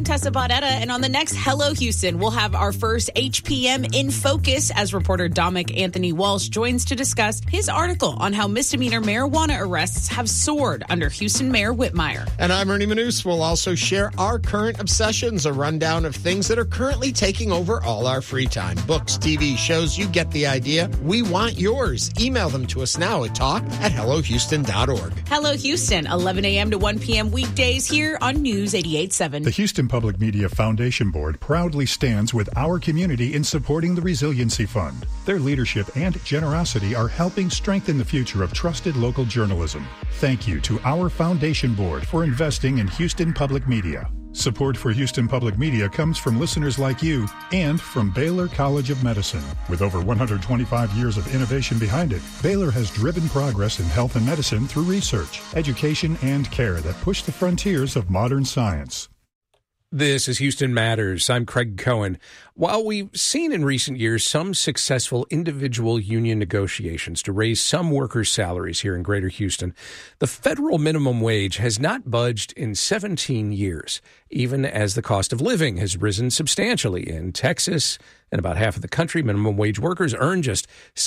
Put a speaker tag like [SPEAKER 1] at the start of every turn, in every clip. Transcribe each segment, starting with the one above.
[SPEAKER 1] Tessa Bonetta, and on the next Hello Houston, we'll have our first HPM in focus as reporter Dominic Anthony Walsh joins to discuss his article on how misdemeanor marijuana arrests have soared under Houston Mayor Whitmire.
[SPEAKER 2] And I'm Ernie Manous. We'll also share our current obsessions, a rundown of things that are currently taking over all our free time. Books, TV, shows, you get the idea. We want yours. Email them to us now at talk@hellohouston.org.
[SPEAKER 1] Hello Houston, 11 a.m. to 1 p.m. weekdays here on News 88.7.
[SPEAKER 3] The Houston Public Media Foundation Board proudly stands with our community in supporting the Resiliency Fund. Their leadership and generosity are helping strengthen the future of trusted local journalism. Thank you to our foundation board for investing in Houston Public Media. Support for Houston Public Media comes from listeners like you and from Baylor College of Medicine. With over 125 years of innovation behind it, Baylor has driven progress in health and medicine through research, education, and care that push the frontiers of modern science.
[SPEAKER 4] This is Houston Matters. I'm Craig Cohen. While we've seen in recent years some successful individual union negotiations to raise some workers' salaries here in Greater Houston, the federal minimum wage has not budged in 17 years, even as the cost of living has risen substantially. In Texas and about half of the country, minimum wage workers earn just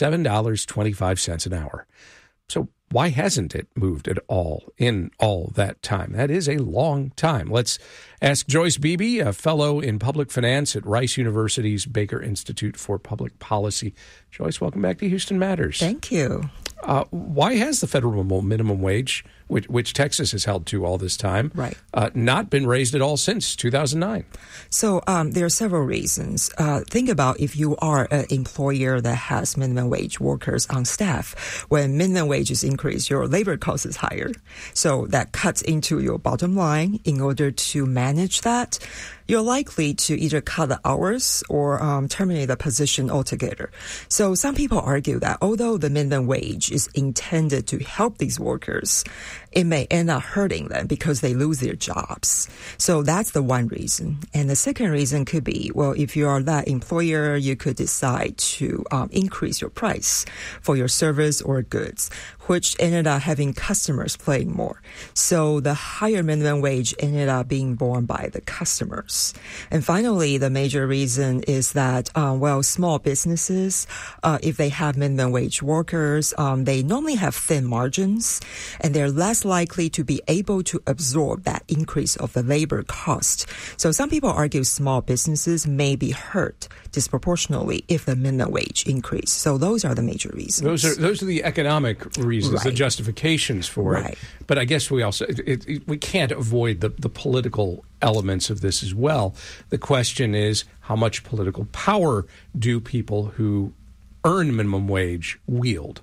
[SPEAKER 4] $7.25 an hour. So why hasn't it moved at all in all that time? That is a long time. Let's ask Joyce Beebe, a fellow in public finance at Rice University's Baker Institute for Public Policy. Joyce, welcome back to Houston Matters.
[SPEAKER 5] Thank you.
[SPEAKER 4] Why has the federal minimum wage, which Texas has held to all this time,
[SPEAKER 5] right,
[SPEAKER 4] not been raised at all since 2009?
[SPEAKER 5] So there are several reasons. Think about if you are an employer that has minimum wage workers on staff. When minimum wages increase, your labor cost is higher. So that cuts into your bottom line. In order to manage that, you're likely to either cut the hours or terminate the position altogether. So some people argue that although the minimum wage is intended to help these workers, it may end up hurting them because they lose their jobs. So that's the one reason. And the second reason could be, well, if you are that employer, you could decide to increase your price for your service or goods, which ended up having customers paying more. So the higher minimum wage ended up being borne by the customers. And finally, the major reason is that, small businesses, if they have minimum wage workers, they normally have thin margins, and they're less likely to be able to absorb that increase of the labor cost. So some people argue small businesses may be hurt disproportionately if the minimum wage increase. So those are the major reasons.
[SPEAKER 4] Those are the economic reasons,
[SPEAKER 5] right,
[SPEAKER 4] the justifications for
[SPEAKER 5] right,
[SPEAKER 4] it. But I guess we also we can't avoid the political elements of this as well. The question is, how much political power do people who earn minimum wage wield?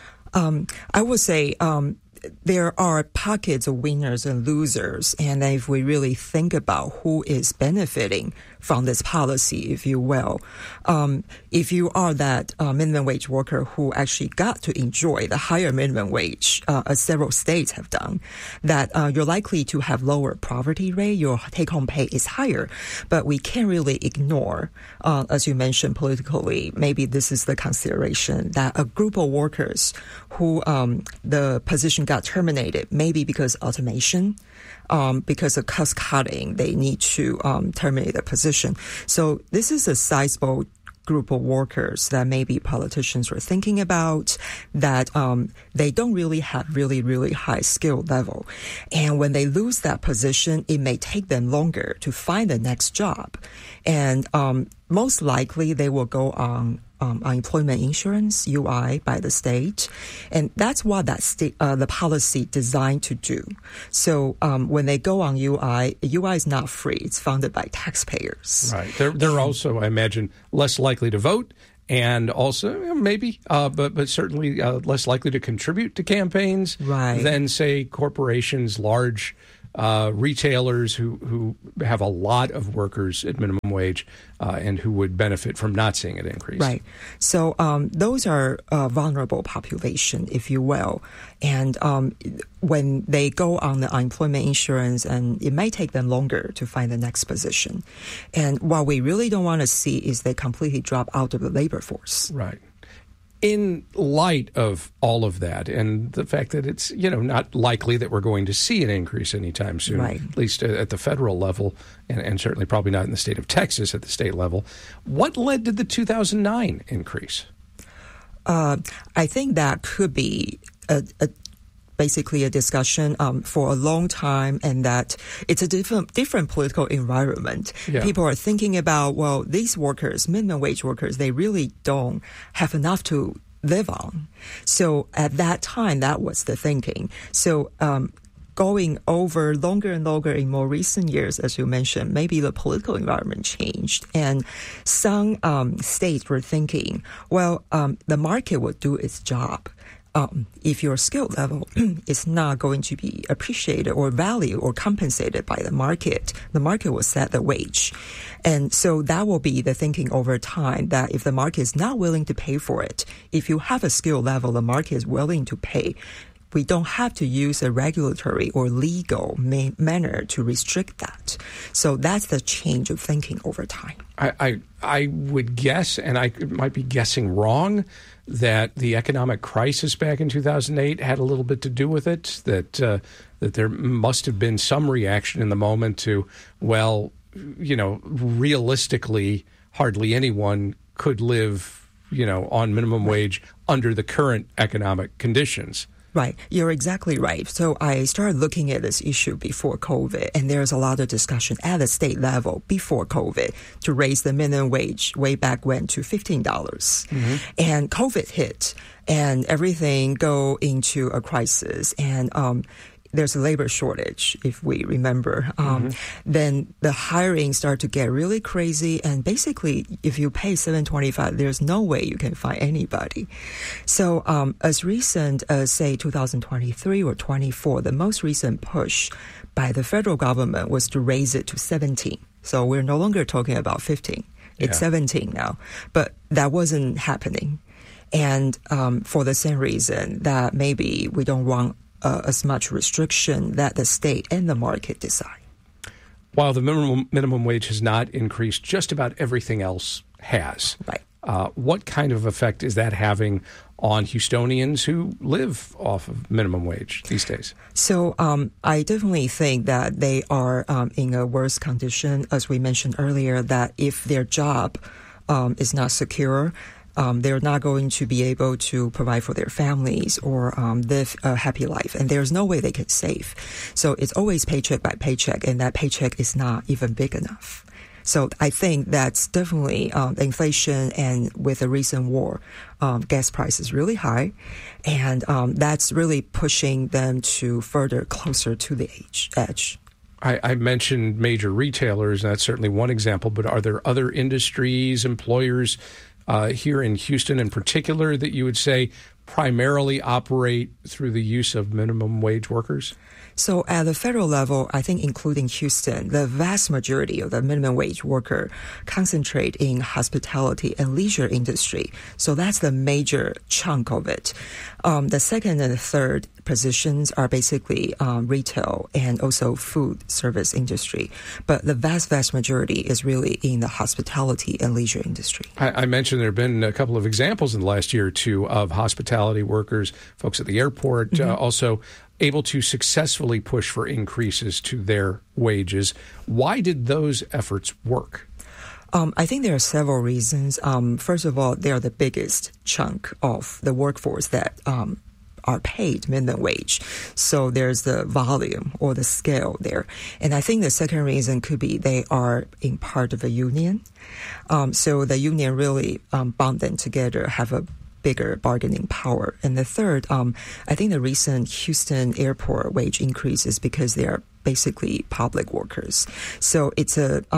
[SPEAKER 5] I would say there are pockets of winners and losers. And if we really think about who is benefiting from this policy, if you will, if you are that minimum wage worker who actually got to enjoy the higher minimum wage, as several states have done, that you're likely to have lower poverty rate, your take-home pay is higher. But we can't really ignore, as you mentioned politically, maybe this is the consideration that a group of workers who the position got terminated, maybe because automation, because of cost cutting, they need to terminate the position. So this is a sizable group of workers that maybe politicians were thinking about, that they don't really have really high skill level. And when they lose that position, it may take them longer to find the next job. And most likely they will go on unemployment insurance, UI, by the state. And that's what that state, the policy designed to do. So when they go on UI is not free. It's funded by taxpayers.
[SPEAKER 4] Right. They're also, I imagine, less likely to vote, and also maybe, but certainly less likely to contribute to campaigns,
[SPEAKER 5] right,
[SPEAKER 4] than, say, corporations, large retailers who have a lot of workers at minimum wage and who would benefit from not seeing it increase.
[SPEAKER 5] Right. So those are vulnerable population, if you will. And when they go on the unemployment insurance, and it may take them longer to find the next position. And what we really don't want to see is they completely drop out of the labor force.
[SPEAKER 4] Right. In light of all of that and the fact that it's, not likely that we're going to see an increase anytime soon,
[SPEAKER 5] right,
[SPEAKER 4] at least at the federal level, and certainly probably not in the state of Texas at the state level, what led to the 2009 increase?
[SPEAKER 5] I think that could be basically a discussion for a long time, and that it's a different political environment.
[SPEAKER 4] Yeah.
[SPEAKER 5] People are thinking about, well, these workers, minimum wage workers, they really don't have enough to live on. So at that time, that was the thinking. So going over longer and longer in more recent years, as you mentioned, maybe the political environment changed, and some states were thinking, well, the market will do its job. If your skill level is not going to be appreciated or valued or compensated by the market will set the wage. And so that will be the thinking over time, that if the market is not willing to pay for it, if you have a skill level the market is willing to pay, we don't have to use a regulatory or legal manner to restrict that. So that's the change of thinking over time.
[SPEAKER 4] I would guess, and I might be guessing wrong, that the economic crisis back in 2008 had a little bit to do with it, that there must have been some reaction in the moment to, well, realistically, hardly anyone could live, on minimum wage under the current economic conditions.
[SPEAKER 5] Right. You're exactly right. So I started looking at this issue before COVID, and there's a lot of discussion at the state level before COVID to raise the minimum wage way back when to $15. Mm-hmm. And COVID hit, and everything go into a crisis, and there's a labor shortage, if we remember. Then the hiring started to get really crazy, and basically, if you pay $7.25, there's no way you can find anybody. So as recent as, say, 2023 or 24, the most recent push by the federal government was to raise it to 17. So we're no longer talking about 15. It's 17 now. But that wasn't happening. And for the same reason that maybe we don't want as much restriction that the state and the market decide.
[SPEAKER 4] While the minimum wage has not increased, just about everything else has.
[SPEAKER 5] Right.
[SPEAKER 4] What kind of effect is that having on Houstonians who live off of minimum wage these days? So
[SPEAKER 5] I definitely think that they are in a worse condition, as we mentioned earlier, that if their job is not secure, they're not going to be able to provide for their families or live a happy life. And there's no way they can save. So it's always paycheck by paycheck, and that paycheck is not even big enough. So I think that's definitely inflation, and with the recent war, gas price is really high. And that's really pushing them to further closer to the edge.
[SPEAKER 4] I mentioned major retailers, and that's certainly one example, but are there other industries, employers here in Houston in particular that you would say primarily operate through the use of minimum wage workers?
[SPEAKER 5] So at the federal level, I think including Houston, the vast majority of the minimum wage worker concentrate in hospitality and leisure industry. So that's the major chunk of it. The second and the third positions are basically retail and also food service industry. But the vast majority is really in the hospitality and leisure industry.
[SPEAKER 4] I mentioned there have been a couple of examples in the last year or two of hospitality workers, folks at the airport, also able to successfully push for increases to their wages. Why did those efforts work?
[SPEAKER 5] I think there are several reasons. First of all, they are the biggest chunk of the workforce that are paid minimum wage. So there's the volume or the scale there. And I think the second reason could be they are in part of a union. So the union really bond them together, have a bigger bargaining power. And the third, I think the recent Houston airport wage increase is because they are basically public workers. So it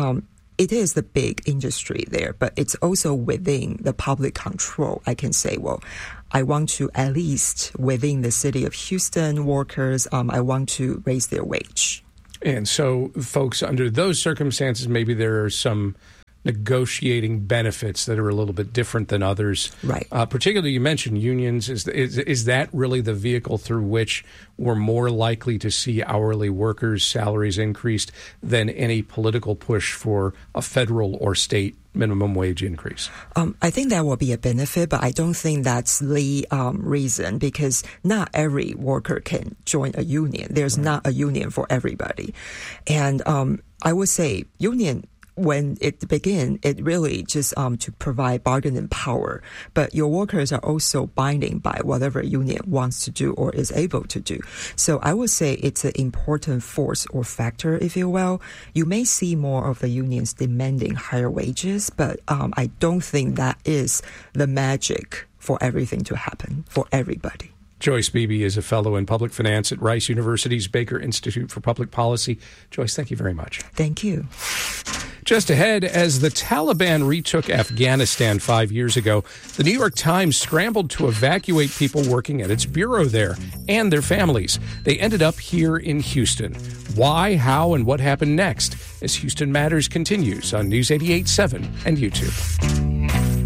[SPEAKER 5] is the big industry there, but it's also within the public control. I can say, well, I want to, at least within the city of Houston workers, I want to raise their wage.
[SPEAKER 4] And so folks under those circumstances, maybe there are some negotiating benefits that are a little bit different than others.
[SPEAKER 5] Right.
[SPEAKER 4] Particularly, you mentioned unions. Is that really the vehicle through which we're more likely to see hourly workers' salaries increased than any political push for a federal or state minimum wage increase?
[SPEAKER 5] I think that will be a benefit, but I don't think that's the reason, because not every worker can join a union. There's not a union for everybody. And I would say union, when it began, it really just to provide bargaining power. But your workers are also binding by whatever union wants to do or is able to do. So I would say it's an important force or factor, if you will. You may see more of the unions demanding higher wages, but I don't think that is the magic for everything to happen for everybody.
[SPEAKER 4] Joyce Beebe is a fellow in public finance at Rice University's Baker Institute for Public Policy. Joyce, thank you very much.
[SPEAKER 5] Thank you.
[SPEAKER 4] Just ahead, as the Taliban retook Afghanistan 5 years ago, the New York Times scrambled to evacuate people working at its bureau there and their families. They ended up here in Houston. Why, how, and what happened next as Houston Matters continues on News 88.7 and YouTube.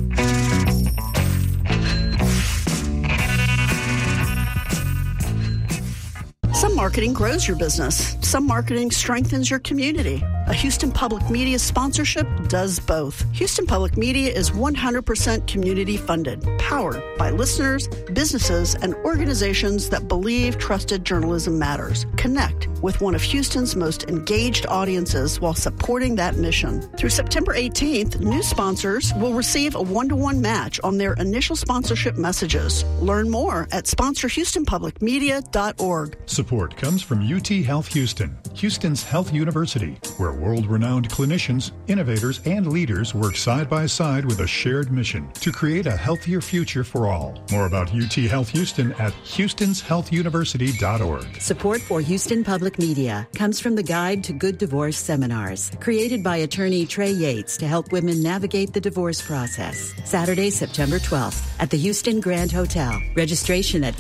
[SPEAKER 6] Some marketing grows your business. Some marketing strengthens your community. A Houston Public Media sponsorship does both. Houston Public Media is 100% community funded, powered by listeners, businesses, and organizations that believe trusted journalism matters. Connect with one of Houston's most engaged audiences while supporting that mission. Through September 18th, new sponsors will receive a one-to-one match on their initial sponsorship messages. Learn more at sponsorhoustonpublicmedia.org.
[SPEAKER 3] Support comes from UT Health Houston, Houston's health university, where world-renowned clinicians, innovators, and leaders work side by side with a shared mission to create a healthier future for all. More about UT Health Houston at houstonshealthuniversity.org.
[SPEAKER 7] Support for Houston Public Media comes from the Guide to Good Divorce Seminars, created by attorney Trey Yates to help women navigate the divorce process. Saturday, September 12th at the Houston Grand Hotel. Registration at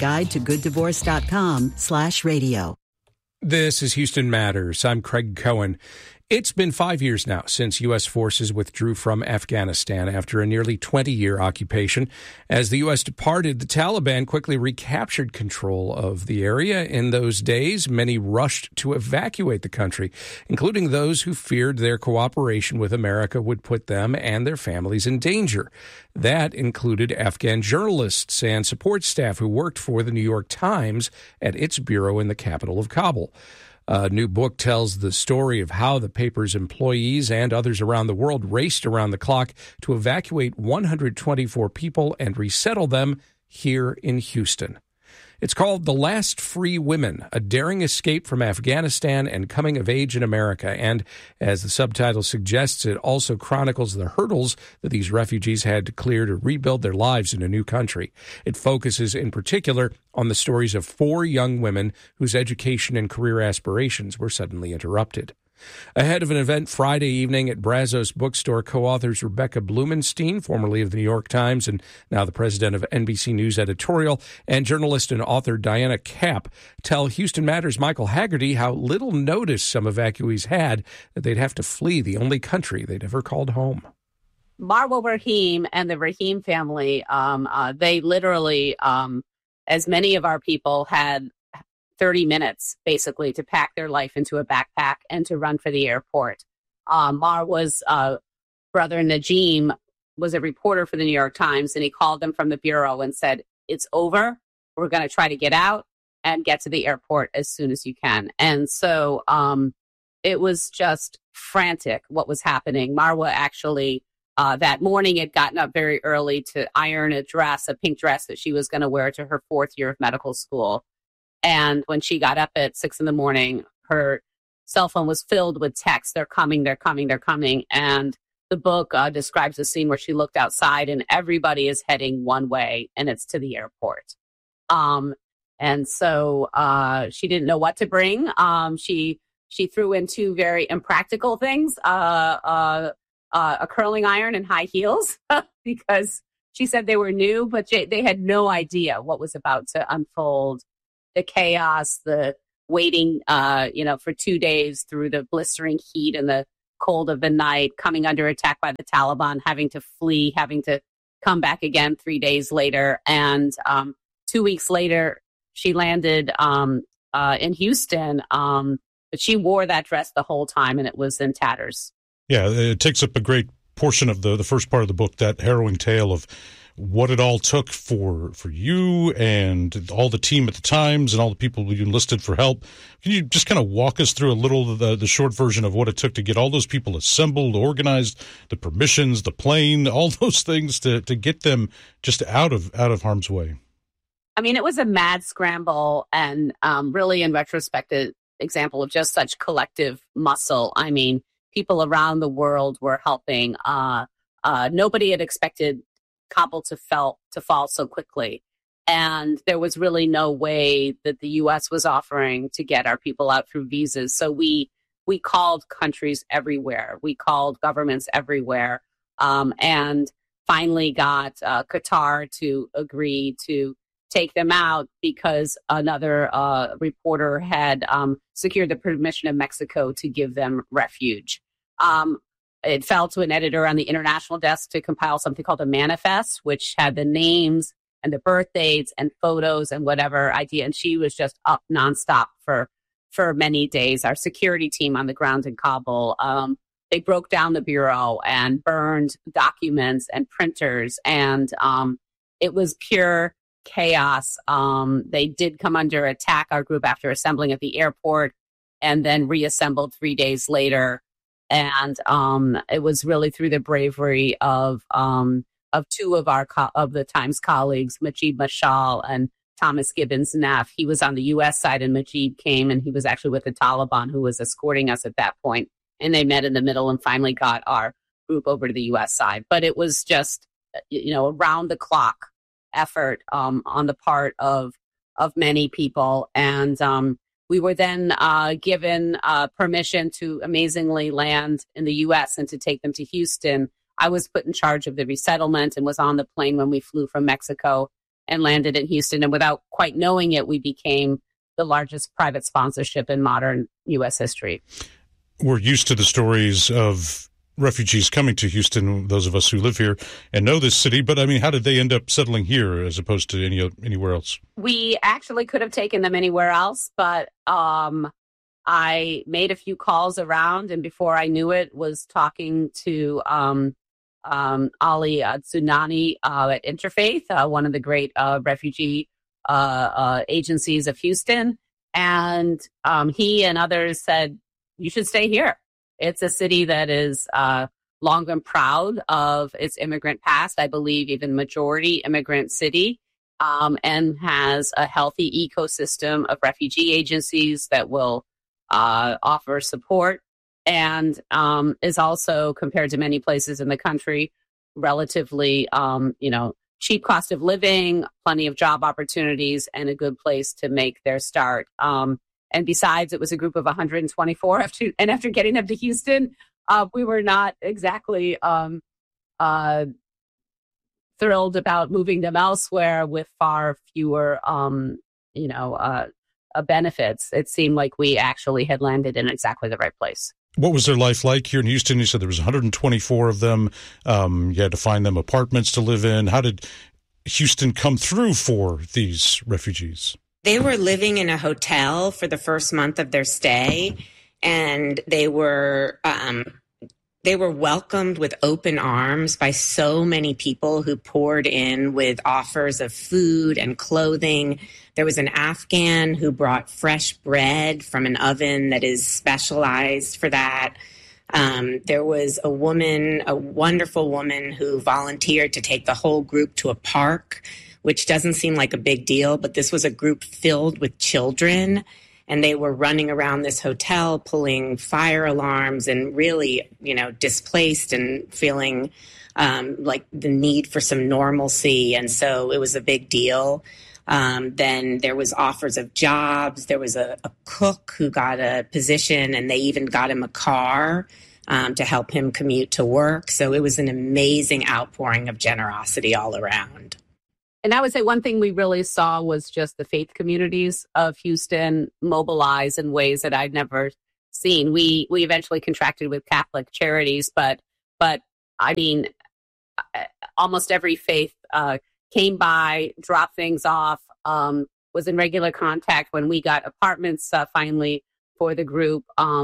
[SPEAKER 7] guidetogoodddivorce.com/radio.
[SPEAKER 4] This is Houston Matters. I'm Craig Cohen. It's been 5 years now since U.S. forces withdrew from Afghanistan after a nearly 20-year occupation. As the U.S. departed, the Taliban quickly recaptured control of the area. In those days, many rushed to evacuate the country, including those who feared their cooperation with America would put them and their families in danger. That included Afghan journalists and support staff who worked for the New York Times at its bureau in the capital of Kabul. A new book tells the story of how the paper's employees and others around the world raced around the clock to evacuate 124 people and resettle them here in Houston. It's called The Last Free Women, A Daring Escape from Afghanistan and Coming of Age in America. And as the subtitle suggests, it also chronicles the hurdles that these refugees had to clear to rebuild their lives in a new country. It focuses in particular on the stories of 4 young women whose education and career aspirations were suddenly interrupted. Ahead of an event Friday evening at Brazos Bookstore, co-authors Rebecca Blumenstein, formerly of the New York Times and now the president of NBC News Editorial, and journalist and author Diana Kapp tell Houston Matters' Michael Haggerty how little notice some evacuees had that they'd have to flee the only country they'd ever called home.
[SPEAKER 8] Marwa Rahim and the Rahim family, they literally, as many of our people, had 30 minutes, basically, to pack their life into a backpack and to run for the airport. Marwa's brother, Najim, was a reporter for the New York Times, and he called them from the bureau and said, "It's over. We're going to try to get out and get to the airport as soon as you can." And so it was just frantic what was happening. Marwa actually, that morning, had gotten up very early to iron a pink dress that she was going to wear to her 4th year of medical school. And when she got up at 6 a.m, her cell phone was filled with texts. They're coming, they're coming, they're coming. And the book describes a scene where she looked outside and everybody is heading one way, and it's to the airport. And so she didn't know what to bring. She threw in 2 very impractical things, a curling iron and high heels, because she said they were new, but they had no idea what was about to unfold. The chaos, the waiting, for 2 days through the blistering heat and the cold of the night, coming under attack by the Taliban, having to flee, having to come back again 3 days later. And 2 weeks later, she landed in Houston, but she wore that dress the whole time, and it was in tatters.
[SPEAKER 9] Yeah, it takes up a great portion of the first part of the book, that harrowing tale of what it all took for you and all the team at the Times and all the people you enlisted for help. Can you just kind of walk us through a little of the short version of what it took to get all those people assembled, organized, the permissions, the plane, all those things to get them just out of harm's way?
[SPEAKER 8] I mean, it was a mad scramble, and really, in retrospect, an example of just such collective muscle. I mean, people around the world were helping. Nobody had expected Kabul to fall so quickly. And there was really no way that the U.S. was offering to get our people out through visas. So we called countries everywhere. We called governments everywhere, and finally got Qatar to agree to take them out because another reporter had secured the permission of Mexico to give them refuge. It fell to an editor on the international desk to compile something called a manifest, which had the names and the birth dates and photos and whatever idea. And she was just up nonstop for many days. Our security team on the ground in Kabul, they broke down the bureau and burned documents and printers. And it was pure chaos. They did come under attack, our group, after assembling at the airport, and then reassembled 3 days later. And it was really through the bravery of two of the Times colleagues, Majid Mashal and Thomas Gibbons Neff. He was on the U.S. side, and Majid came, and he was actually with the Taliban, who was escorting us at that point. And they met in the middle and finally got our group over to the U.S. side. But it was just, a round the clock effort on the part of many people. And we were then given permission to amazingly land in the U.S. and to take them to Houston. I was put in charge of the resettlement and was on the plane when we flew from Mexico and landed in Houston. And without quite knowing it, we became the largest private sponsorship in modern U.S. history.
[SPEAKER 9] We're used to the stories of refugees coming to Houston, those of us who live here and know this city. But I mean, how did they end up settling here as opposed to anywhere else? We
[SPEAKER 8] actually could have taken them anywhere else, but I made a few calls around, and before I knew it, was talking to Ali Tsunani at Interfaith, one of the great refugee agencies of Houston. And he and others said, you should stay here. It's a city that is long been proud of its immigrant past, I believe even majority immigrant city, and has a healthy ecosystem of refugee agencies that will offer support, and is also, compared to many places in the country, relatively, cheap cost of living, plenty of job opportunities, and a good place to make their start. And besides, it was a group of 124. After getting them to Houston, we were not exactly thrilled about moving them elsewhere with far fewer, benefits. It seemed like we actually had landed in exactly the right place.
[SPEAKER 9] What was their life like here in Houston? You said there was 124 of them. You had to find them apartments to live in. How did Houston come through for these refugees?
[SPEAKER 10] They were living in a hotel for the first month of their stay, and they were welcomed with open arms by so many people who poured in with offers of food and clothing. There was an Afghan who brought fresh bread from an oven that is specialized for that. There was a wonderful woman who volunteered to take the whole group to a park, which doesn't seem like a big deal, but this was a group filled with children, and they were running around this hotel pulling fire alarms and really, displaced and feeling like the need for some normalcy. And so it was a big deal. Then there was offers of jobs. There was a cook who got a position, and they even got him a car to help him commute to work. So it was an amazing outpouring of generosity all around.
[SPEAKER 8] And I would say one thing we really saw was just the faith communities of Houston mobilize in ways that I'd never seen. We eventually contracted with Catholic Charities, but I mean, almost every faith came by, dropped things off, was in regular contact when we got apartments finally for the group,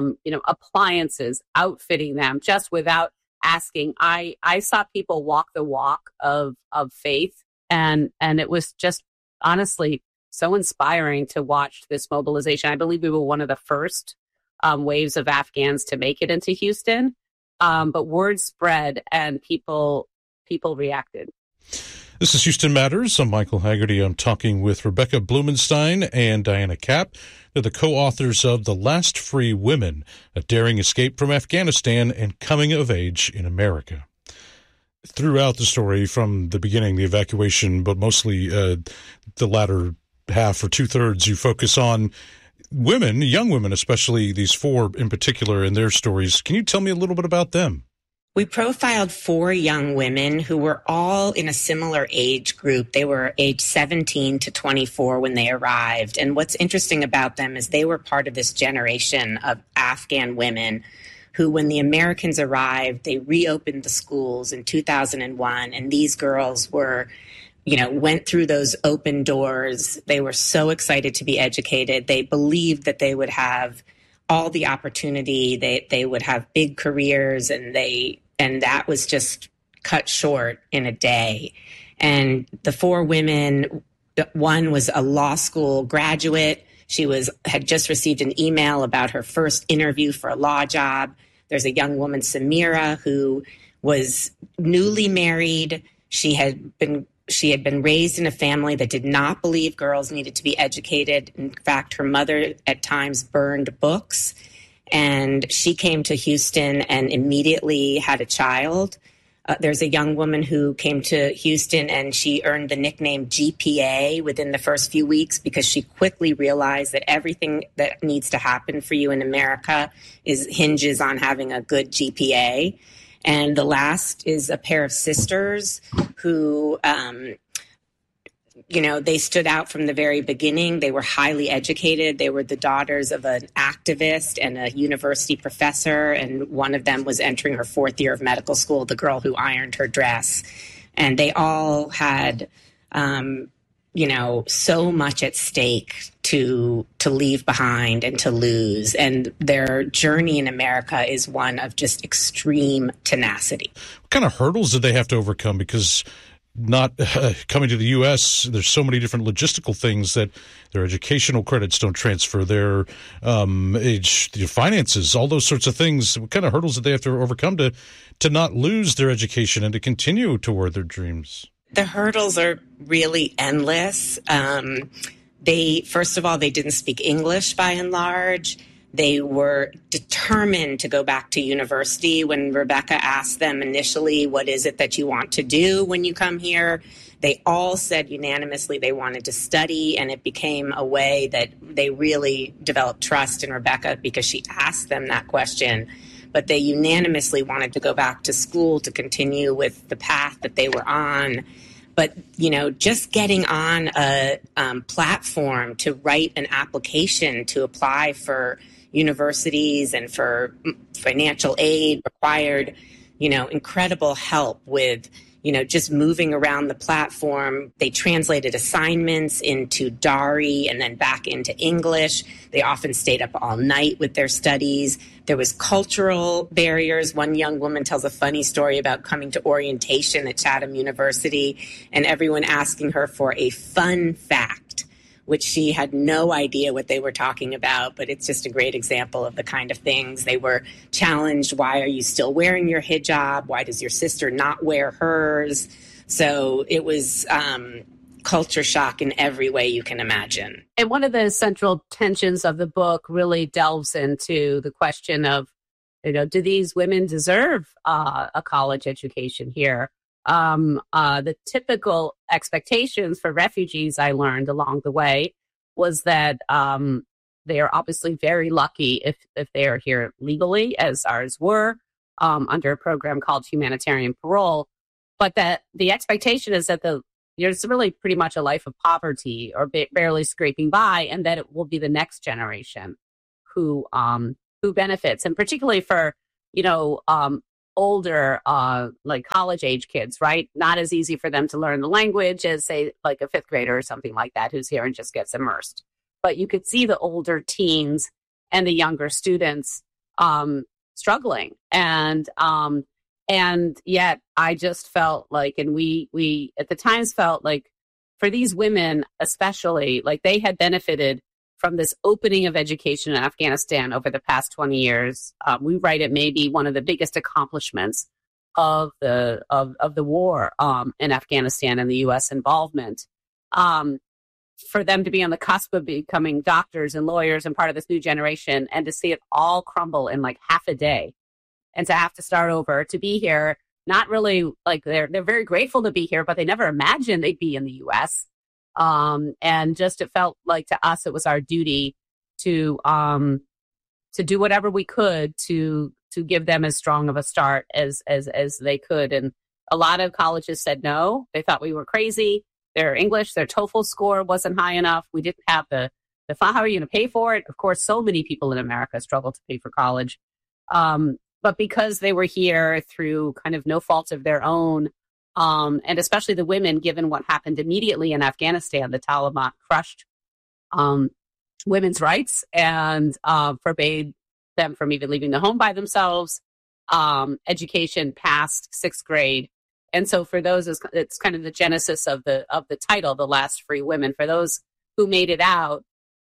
[SPEAKER 8] appliances, outfitting them just without asking. I saw people walk the walk of faith, and it was just honestly so inspiring to watch this mobilization. I believe we were one of the first waves of Afghans to make it into Houston, but word spread and people reacted.
[SPEAKER 9] This is Houston Matters. I'm Michael Haggerty. I'm talking with Rebecca Blumenstein and Diana Kapp. They're the co-authors of The Last Free Women, A Daring Escape from Afghanistan and Coming of Age in America. Throughout the story, from the beginning, the evacuation, but mostly the latter half or two-thirds, you focus on women, young women, especially these four in particular, and their stories. Can you tell me a little bit about them?
[SPEAKER 10] We profiled 4 young women who were all in a similar age group. They were age 17 to 24 when they arrived. And what's interesting about them is they were part of this generation of Afghan women who, when the Americans arrived, they reopened the schools in 2001. And these girls were, went through those open doors. They were so excited to be educated. They believed that they would have all the opportunity. They would have big careers, and that was just cut short in a day. And the 4 women, one was a law school graduate. She had just received an email about her first interview for a law job. There's a young woman, Samira, who was newly married. She had been raised in a family that did not believe girls needed to be educated. In fact, her mother at times burned books. And she came to Houston and immediately had a child. There's a young woman who came to Houston and she earned the nickname GPA within the first few weeks because she quickly realized that everything that needs to happen for you in America hinges on having a good GPA. And the last is a pair of sisters who, they stood out from the very beginning. They were highly educated. They were the daughters of an activist and a university professor. And one of them was entering her 4th year of medical school, the girl who ironed her dress. And they all had, so much at stake to leave behind and to lose. And their journey in America is one of just extreme tenacity.
[SPEAKER 9] What kind of hurdles did they have to overcome? Because not coming to the U.S., there's so many different logistical things that their educational credits don't transfer, their finances, all those sorts of things. What kind of hurdles did they have to overcome to not lose their education and to continue toward their dreams?
[SPEAKER 10] The hurdles are really endless. First of all, they didn't speak English by and large. They were determined to go back to university. When Rebecca asked them initially, what is it that you want to do when you come here? They all said unanimously they wanted to study, and it became a way that they really developed trust in Rebecca because she asked them that question. But they unanimously wanted to go back to school to continue with the path that they were on. But, just getting on a platform to write an application to apply for universities and for financial aid required, incredible help with, just moving around the platform. They translated assignments into Dari and then back into English. They often stayed up all night with their studies. There was cultural barriers. One young woman tells a funny story about coming to orientation at Chatham University and everyone asking her for a fun fact, which she had no idea what they were talking about, but it's just a great example of the kind of things. They were challenged. Why are you still wearing your hijab? Why does your sister not wear hers? So it was culture shock in every way you can imagine.
[SPEAKER 8] And one of the central tensions of the book really delves into the question of, do these women deserve a college education here? The typical expectations for refugees, I learned along the way, was that they are obviously very lucky if they are here legally, as ours were, under a program called humanitarian parole, but that the expectation is that it's really pretty much a life of poverty or barely scraping by, and that it will be the next generation who who benefits, and particularly for, older, like college age kids, right? Not as easy for them to learn the language as, say, like a fifth grader or something like that who's here and just gets immersed. But you could see the older teens and the younger students struggling. And yet I just felt like, and we at the times felt like for these women, especially, like they had benefited from this opening of education in Afghanistan over the past 20 years. We write it may be one of the biggest accomplishments of the war in Afghanistan and the U.S. involvement. For them to be on the cusp of becoming doctors and lawyers and part of this new generation, and to see it all crumble in like half a day, and to have to start over, to be here, not really like they're very grateful to be here, but they never imagined they'd be in the U.S. And just it felt like to us it was our duty to do whatever we could to give them as strong of a start as they could. And a lot of colleges said no. They thought we were crazy. Their English, their TOEFL score wasn't high enough. We didn't have the how are you going to pay for it? Of course, so many people in America struggle to pay for college. But because they were here through kind of no fault of their own, and especially the women, given what happened immediately in Afghanistan, the Taliban crushed women's rights and forbade them from even leaving the home by themselves. Education past sixth grade. And so for those, it's kind of the genesis of the title, The Last Free Women. For those who made it out,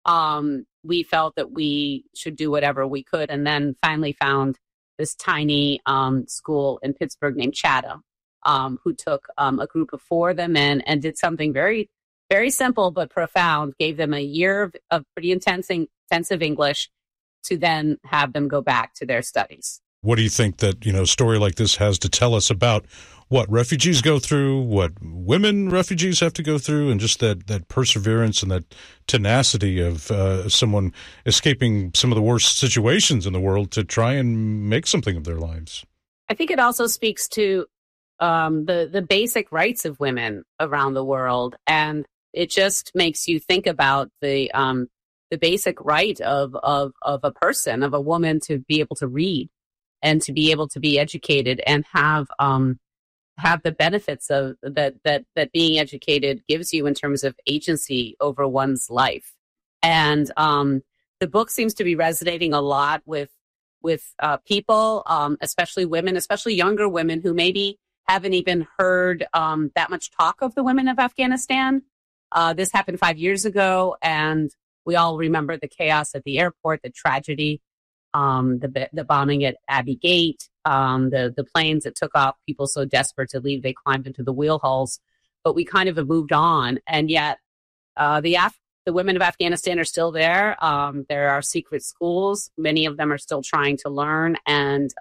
[SPEAKER 8] we felt that we should do whatever we could, and then finally found this tiny school in Pittsburgh named Chatham, who took a group of 4 of them in and did something very, very simple but profound, gave them a year of pretty intensive English to then have them go back to their studies.
[SPEAKER 9] What do you think that, a story like this has to tell us about what refugees go through, what women refugees have to go through, and just that perseverance and that tenacity of someone escaping some of the worst situations in the world to try and make something of their lives?
[SPEAKER 8] I think it also speaks to the basic rights of women around the world, and it just makes you think about the basic right of a person, of a woman, to be able to read and to be able to be educated and have the benefits of that being educated gives you in terms of agency over one's life. And the book seems to be resonating a lot with people, especially women, especially younger women who maybe haven't even heard that much talk of the women of Afghanistan. This happened 5 years ago, and we all remember the chaos at the airport, the tragedy, the bombing at Abbey Gate, the planes that took off, people so desperate to leave, they climbed into the wheel hulls. But we kind of have moved on. And yet the women of Afghanistan are still there. There are secret schools. Many of them are still trying to learn. And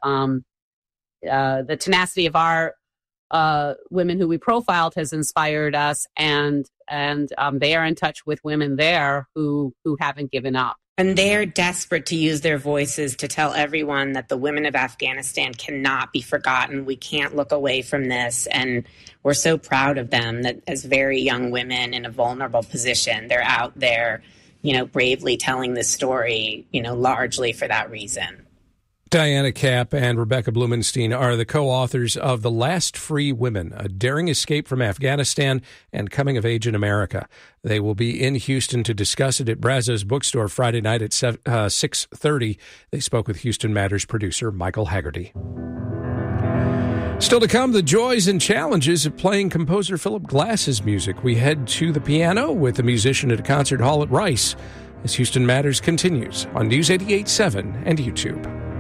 [SPEAKER 8] the tenacity of our women who we profiled has inspired us. And they are in touch with women there who haven't given up.
[SPEAKER 10] And they're desperate to use their voices to tell everyone that the women of Afghanistan cannot be forgotten. We can't look away from this. And we're so proud of them that as very young women in a vulnerable position, they're out there, bravely telling this story, largely for that reason.
[SPEAKER 4] Diana Kapp and Rebecca Blumenstein are the co-authors of The Last Free Women, A Daring Escape from Afghanistan and Coming of Age in America. They will be in Houston to discuss it at Brazos Bookstore Friday night at 6:30. They spoke with Houston Matters producer Michael Haggerty. Still to come, the joys and challenges of playing composer Philip Glass's music. We head to the piano with a musician at a concert hall at Rice as Houston Matters continues on News 88.7 and YouTube.